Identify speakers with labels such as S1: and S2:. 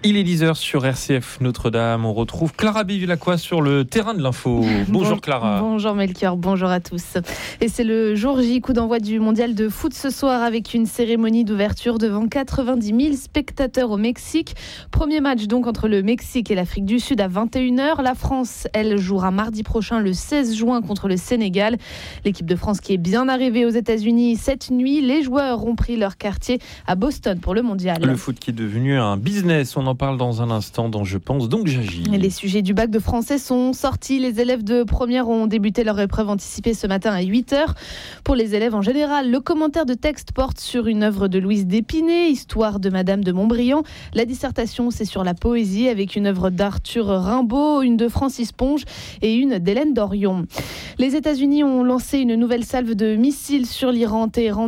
S1: Il est 10h sur RCF Notre-Dame. On retrouve Clara Bévilacqua sur le terrain de l'info. Bonjour Clara.
S2: Bonjour Melchior, bonjour à tous. Et c'est le jour J, coup d'envoi du mondial de foot ce soir avec une cérémonie d'ouverture devant 90 000 spectateurs au Mexique. Premier match donc entre le Mexique et l'Afrique du Sud à 21h. La France, elle, jouera mardi prochain le 16 juin contre le Sénégal. L'équipe de France qui est bien arrivée aux États-Unis cette nuit. Les joueurs ont pris leur quartier à Boston pour le mondial.
S1: Le foot qui est devenu un business, on en parle dans un instant dans Je pense donc j'agis.
S2: Les sujets du bac de français sont sortis. Les élèves de première ont débuté leur épreuve anticipée ce matin à 8h. Pour les élèves en général, le commentaire de texte porte sur une œuvre de Louise d'Épinay, Histoire de Madame de Montbriand. La dissertation, c'est sur la poésie avec une œuvre d'Arthur Rimbaud, une de Francis Ponge et une d'Hélène Dorion. Les États-Unis ont lancé une nouvelle salve de missiles sur l'Iran. Téhéran